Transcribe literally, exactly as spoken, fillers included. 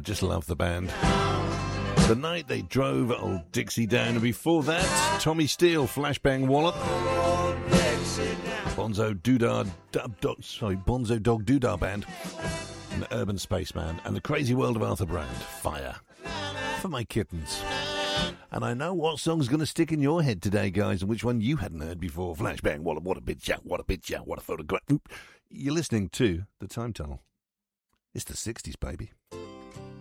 just love the band. The Night They Drove Old Dixie Down, and before that, Tommy Steele, Flashbang Wallop. Bonzo Doodah, Dub Dog, sorry, Bonzo Dog Doodah Band, and Urban Spaceman, and The Crazy World of Arthur Brand, Fire, for my kittens. And I know what song's going to stick in your head today, guys, and which one you hadn't heard before. Flashbang Wallop, what a bitch, yeah, what a bitch, yeah, what a photograph. You're listening to The Time Tunnel. It's the sixties, baby.